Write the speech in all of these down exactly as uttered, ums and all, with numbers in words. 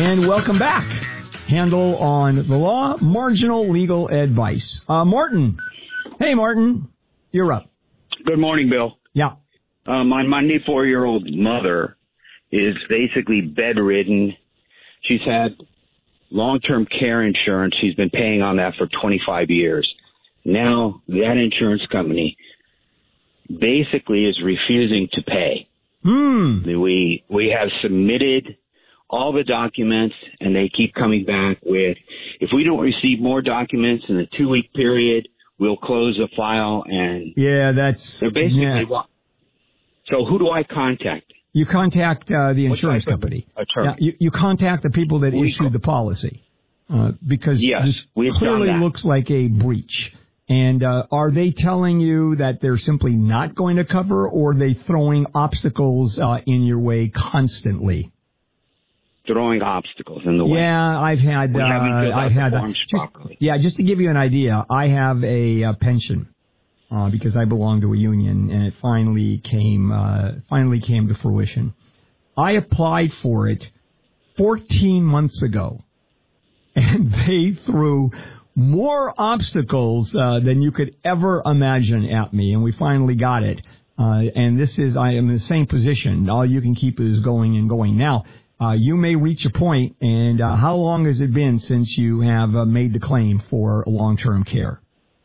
And welcome back. Handle on the law, marginal legal advice. Uh, Martin. Hey, Martin. You're up. Good morning, Bill. Yeah. Uh, my ninety-four-year-old mother is basically bedridden. She's had long-term care insurance. She's been paying on that for twenty-five years. Now that insurance company basically is refusing to pay. Hmm. We we have submitted all the documents, and they keep coming back with, if we don't receive more documents in a two-week period, we'll close the file. And yeah, that's they're basically. Yeah. So who do I contact? You contact uh, the insurance company. Attorney. Yeah, you, you contact the people that we issued co- the policy uh, because yes, this clearly looks like a breach. And uh, are they telling you that they're simply not going to cover, or are they throwing obstacles uh, in your way constantly? Throwing obstacles in the way. Yeah, I've had. We uh, I've had. Uh, just, yeah, just to give you an idea, I have a, a pension uh, because I belong to a union, and it finally came. Uh, finally came to fruition. I applied for it fourteen months ago, and they threw more obstacles uh, than you could ever imagine at me, and we finally got it. Uh, and this is, I am in the same position. All you can keep is going and going. Now, uh, you may reach a point, and uh, how long has it been since you have uh, made the claim for long-term care?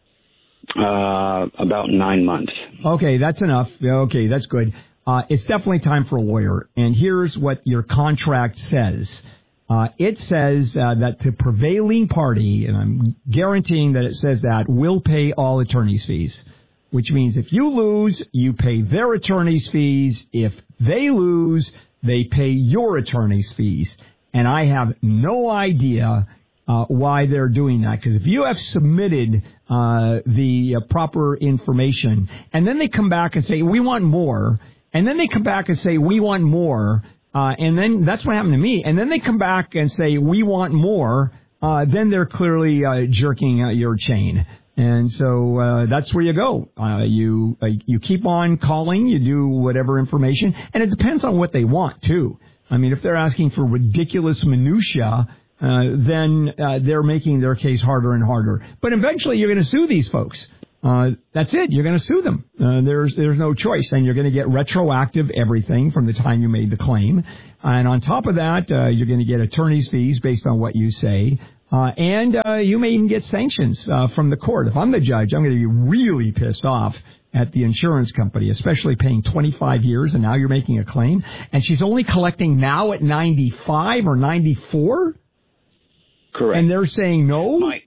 Uh, about nine months. Okay, that's enough. Okay, that's good. Uh, it's definitely time for a lawyer. And here's what your contract says. Uh, it says uh, that the prevailing party, and I'm guaranteeing that it says that, will pay all attorney's fees, which means if you lose, you pay their attorney's fees. If they lose, they pay your attorney's fees. And I have no idea uh, why they're doing that, because if you have submitted uh, the uh, proper information, and then they come back and say, we want more, and then they come back and say, we want more, Uh, and then that's what happened to me. And then they come back and say, we want more. Uh, then they're clearly uh, jerking out your chain. And so uh, that's where you go. Uh, you uh, you keep on calling. You do whatever information. And it depends on what they want, too. I mean, if they're asking for ridiculous minutia, uh, then uh, they're making their case harder and harder. But eventually you're going to sue these folks. Uh, that's it. You're going to sue them. Uh, there's there's no choice. And you're going to get retroactive everything from the time you made the claim. And on top of that, uh, you're going to get attorney's fees based on what you say. Uh, and uh, you may even get sanctions uh, from the court. If I'm the judge, I'm going to be really pissed off at the insurance company, especially paying twenty-five years, and now you're making a claim. And she's only collecting now at ninety-five or ninety-four? Correct. And they're saying no? My,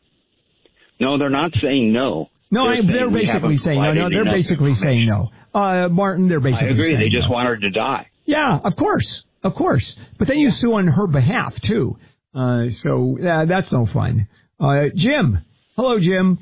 no, they're not saying no. No, they're, I, they're basically saying no. No, they're basically saying no. Uh, Martin, they're basically saying no. I agree. Saying they just no. want her to die. Yeah, of course. Of course. But then you sue on her behalf, too. Uh, so uh, that's no fun. Uh, Jim. Hello, Jim.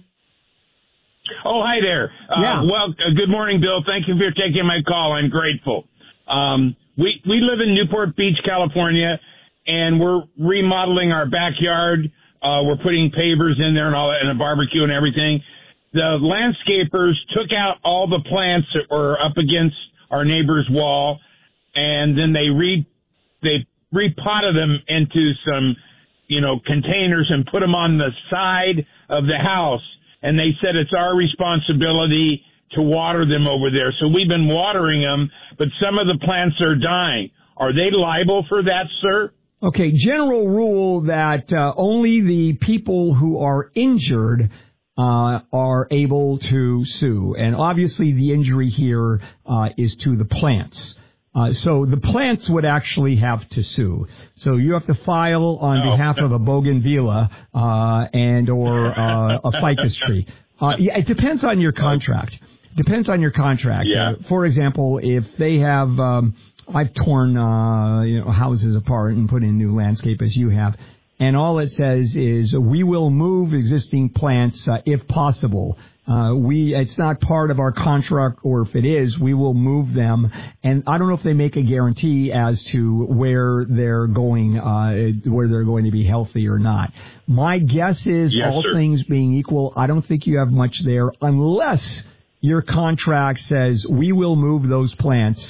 Oh, hi there. Uh, yeah. Well, uh, good morning, Bill. Thank you for taking my call. I'm grateful. Um, we, we live in Newport Beach, California, and we're remodeling our backyard. Uh, we're putting pavers in there and all that, and a barbecue and everything. The landscapers took out all the plants that were up against our neighbor's wall, and then they re they repotted them into some, you know, containers and put them on the side of the house. And they said it's our responsibility to water them over there. So we've been watering them, but some of the plants are dying. Are they liable for that, sir? Okay, general rule that uh, only the people who are injured uh, are able to sue. And obviously the injury here uh, is to the plants. Uh, so the plants would actually have to sue. So you have to file on oh, behalf okay. of a bougainvillea uh, and or uh, a ficus tree. Uh, yeah, it depends on your contract. Depends on your contract. Yeah. Uh, for example, if they have, um, I've torn uh, you know, houses apart and put in new landscape as you have, and all it says is we will move existing plants uh, if possible. Uh, we, it's not part of our contract, or if it is, we will move them. And I don't know if they make a guarantee as to where they're going, uh, where they're going to be healthy or not. My guess is, yes, all sir. things being equal, I don't think you have much there unless your contract says we will move those plants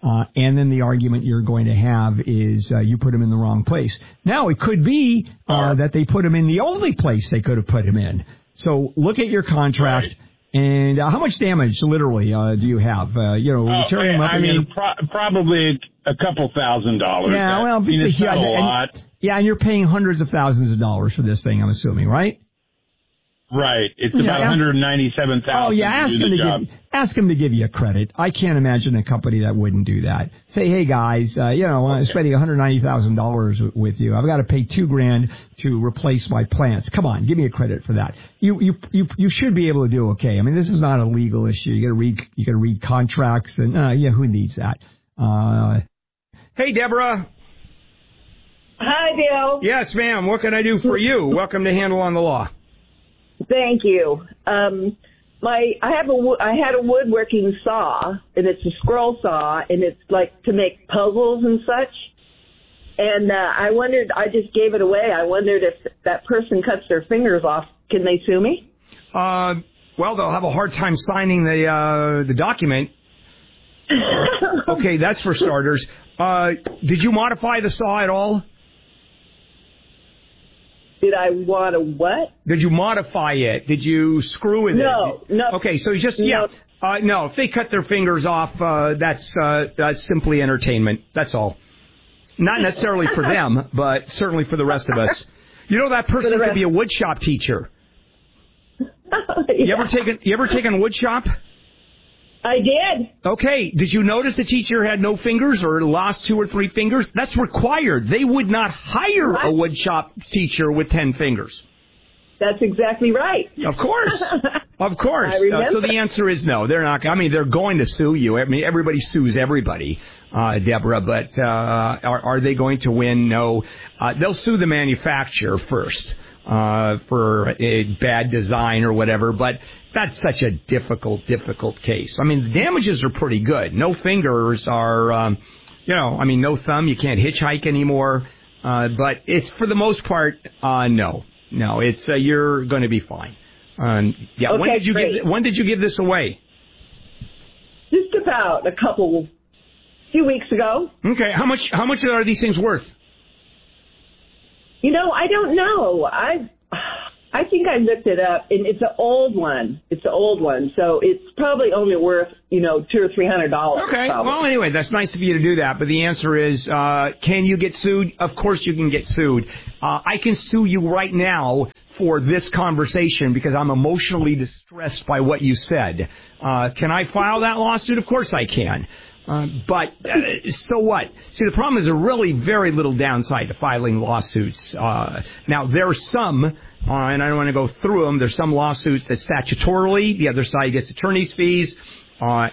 Uh, and then the argument you're going to have is uh, you put him in the wrong place. Now, it could be uh, that they put him in the only place they could have put him in. So look at your contract. Right. And uh, how much damage, literally, uh, do you have? Uh, you know, oh, tearing him up I again? mean, pro- probably a couple thousand dollars. Yeah, well, I mean, it's yeah, not a and, lot. Yeah, and you're paying hundreds of thousands of dollars for this thing, I'm assuming, right? Right. It's Yeah, about ask, one hundred ninety-seven thousand dollars Oh, yeah, ask to do him the to, job. give, ask him to give you a credit. I can't imagine a company that wouldn't do that. Say, hey, guys, uh, you know, okay. I'm spending one hundred ninety thousand dollars with you. I've got to pay two grand to replace my plants. Come on, give me a credit for that. You you you you should be able to do okay. I mean, this is not a legal issue. You got to read you got to read contracts, and uh, yeah, who needs that? Uh, hey, Deborah. Hi, Bill. Yes, ma'am. What can I do for you? Welcome to Handle on the Law. Thank you. Um, my I have a I had a woodworking saw, and it's a scroll saw, and it's like to make puzzles and such. And uh, I wondered, I just gave it away. I wondered if that person cuts their fingers off, can they sue me? Uh, well, they'll have a hard time signing the uh, the document. Okay, that's for starters. Uh, did you modify the saw at all? Did I want to what? Did you modify it? Did you screw with no, it? No, no. Okay, so just, no. yeah. Uh, no, if they cut their fingers off, uh, that's uh, that's simply entertainment. That's all. Not necessarily for them, but certainly for the rest of us. You know, that person could be a woodshop teacher. Yeah. You ever taken you ever taken woodshop? I did. Okay. Did you notice the teacher had no fingers or lost two or three fingers? That's required. They would not hire what? a woodshop teacher with ten fingers. That's exactly right. Of course. Of course. I remember. Uh, so the answer is no. They're not. I mean, they're going to sue you. I mean, everybody sues everybody, uh, Deborah. But uh, are, are they going to win? No. Uh, they'll sue the manufacturer first. Uh, for a bad design or whatever, but that's such a difficult, difficult case. I mean, the damages are pretty good. No fingers are, um, you know, I mean, no thumb. You can't hitchhike anymore. Uh, but it's for the most part, uh, no, no. It's uh, you're going to be fine. Um, yeah. Okay, when did you great. give? When did you give this away? Just about a couple, few weeks ago. Okay. How much? How much are these things worth? You know, I don't know. I I think I looked it up, and it's an old one. It's an old one, so it's probably only worth, you know, two or three hundred dollars. Okay. Probably. Well, anyway, that's nice of you to do that. But the answer is, uh, can you get sued? Of course, you can get sued. Uh, I can sue you right now for this conversation because I'm emotionally distressed by what you said. Uh, can I file that lawsuit? Of course, I can. Uh, but uh, so what? See, the problem is there's really very little downside to filing lawsuits. Uh, now, there are some, uh, and I don't want to go through them, there's some lawsuits that statutorily, the other side gets attorney's fees, uh,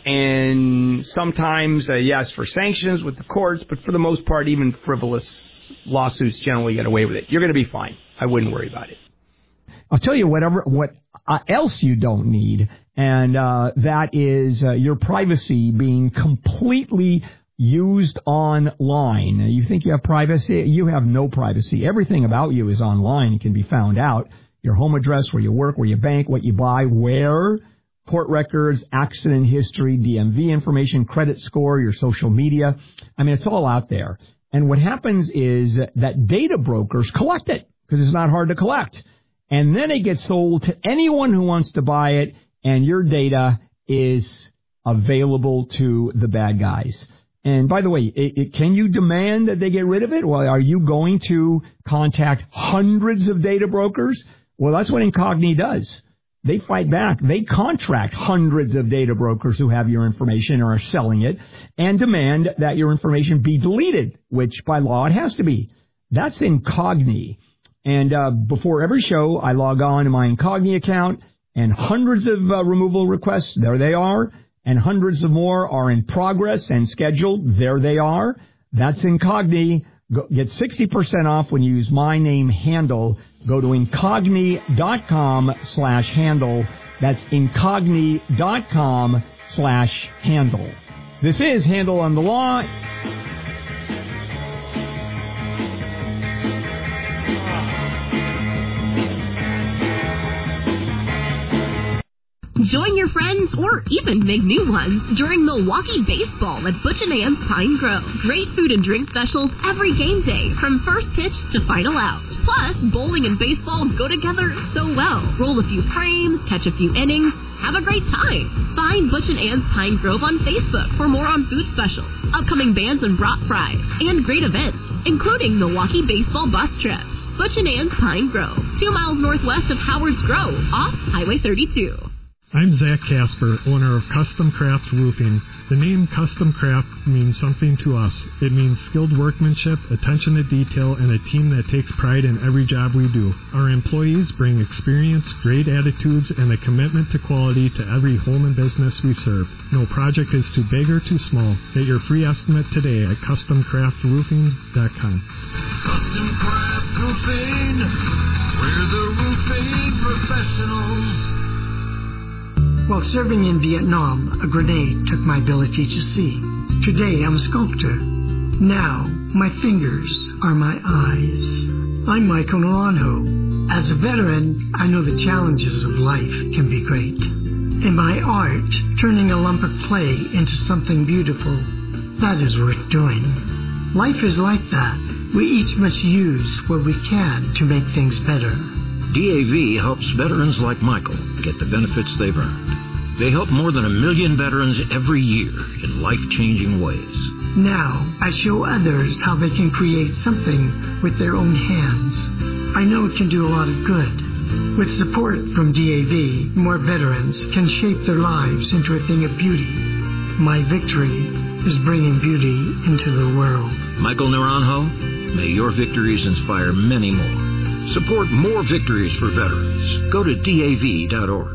and sometimes, uh, yes, for sanctions with the courts, but for the most part, even frivolous lawsuits generally get away with it. You're going to be fine. I wouldn't worry about it. I'll tell you whatever what uh, else you don't need, and uh, that is uh, your privacy being completely used online. You think you have privacy? You have no privacy. Everything about you is online. It can be found out. Your home address, where you work, where you bank, what you buy, where, court records, accident history, D M V information, credit score, your social media. I mean, it's all out there. And what happens is that data brokers collect it because it's not hard to collect. And then it gets sold to anyone who wants to buy it, and your data is available to the bad guys. And by the way, it, it, can you demand that they get rid of it? Well, are you going to contact hundreds of data brokers? Well, that's what Incogni does. They fight back. They contract hundreds of data brokers who have your information or are selling it and demand that your information be deleted, which by law it has to be. That's Incogni. And uh, before every show, I log on to my Incogni account, and hundreds of uh, removal requests, there they are, and hundreds of more are in progress and scheduled, there they are. That's Incogni. Go, get sixty percent off when you use my name, Handle. Go to Incogni.com slash Handle. That's Incogni.com slash Handle. This is Handle on the Law. Join your friends or even make new ones during Milwaukee Baseball at Butch and Ann's Pine Grove. Great food and drink specials every game day from first pitch to final out. Plus, bowling and baseball go together so well. Roll a few frames, catch a few innings, have a great time. Find Butch and Ann's Pine Grove on Facebook for more on food specials, upcoming bands and brat fries, and great events, including Milwaukee Baseball bus trips. Butch and Ann's Pine Grove, two miles northwest of Howard's Grove, off Highway thirty-two. I'm Zach Casper, owner of Custom Craft Roofing. The name Custom Craft means something to us. It means skilled workmanship, attention to detail, and a team that takes pride in every job we do. Our employees bring experience, great attitudes, and a commitment to quality to every home and business we serve. No project is too big or too small. Get your free estimate today at custom craft roofing dot com. Custom Craft Roofing, we're the roofing professionals. While serving in Vietnam, a grenade took my ability to see. Today, I'm a sculptor. Now, my fingers are my eyes. I'm Michael Naranjo. As a veteran, I know the challenges of life can be great. In my art, turning a lump of clay into something beautiful, that is worth doing. Life is like that. We each must use what we can to make things better. D A V helps veterans like Michael get the benefits they've earned. They help more than a million veterans every year in life-changing ways. Now, I show others how they can create something with their own hands. I know it can do a lot of good. With support from D A V, more veterans can shape their lives into a thing of beauty. My victory is bringing beauty into the world. Michael Naranjo, may your victories inspire many more. Support more victories for veterans. Go to D A V dot org.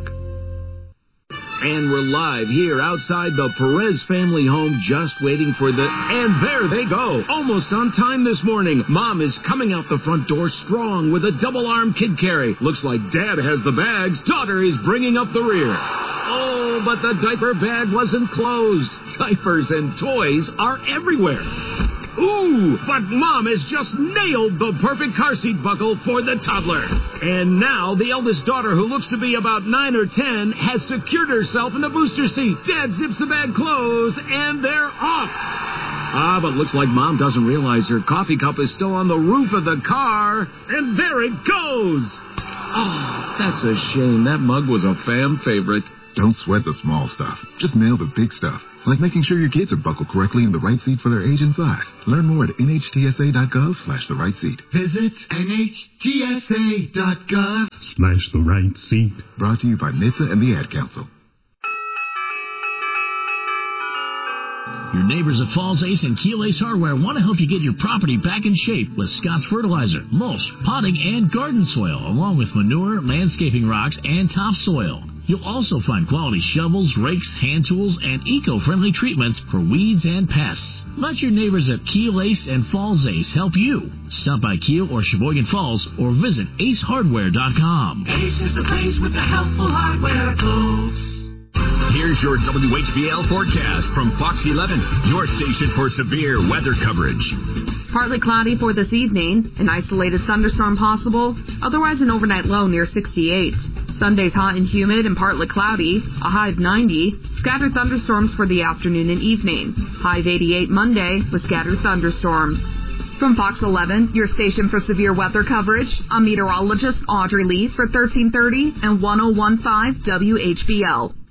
And we're live here outside the Perez family home, just waiting for the... And there they go, almost on time this morning. Mom is coming out the front door strong with a double-arm kid carry. Looks like Dad has the bags. Daughter is bringing up the rear. Oh, but the diaper bag wasn't closed. Diapers and toys are everywhere. Ooh, but Mom has just nailed the perfect car seat buckle for the toddler. And now the eldest daughter, who looks to be about nine or ten, has secured herself in the booster seat. Dad zips the bag closed, and they're off. Ah, but looks like Mom doesn't realize her coffee cup is still on the roof of the car. And there it goes. Oh, that's a shame. That mug was a fan favorite. Don't sweat the small stuff. Just nail the big stuff. Like making sure your kids are buckled correctly in the right seat for their age and size. Learn more at N H T S A dot gov slash the right seat. Visit N H T S A dot gov Slash the right seat. Brought to you by N H T S A and the Ad Council. Your neighbors at Falls Ace and Keel Ace Hardware want to help you get your property back in shape with Scott's Fertilizer, mulch, potting, and garden soil, along with manure, landscaping rocks, and topsoil. You'll also find quality shovels, rakes, hand tools, and eco-friendly treatments for weeds and pests. Let your neighbors at Keel Ace and Falls Ace help you. Stop by Keel or Sheboygan Falls or visit ace hardware dot com. Ace is the place with the helpful hardware tools. Here's your W H B L forecast from Fox eleven, your station for severe weather coverage. Partly cloudy for this evening, an isolated thunderstorm possible, otherwise an overnight low near sixty-eight. Sunday's hot and humid and partly cloudy, a high of ninety. Scattered thunderstorms for the afternoon and evening. High of eighty-eight Monday with scattered thunderstorms. From Fox eleven, your station for severe weather coverage, I'm meteorologist Audrey Lee for thirteen thirty and ten fifteen W H B L.